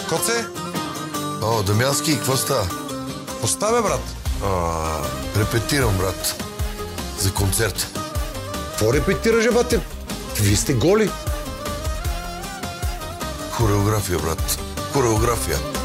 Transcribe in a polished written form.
Коце? О, Дамянски, какво става? Поставя, брат. Репетирам, брат. За концерт. Какво репетираш, бате? Вие сте голи. Хореография, брат. Хореография.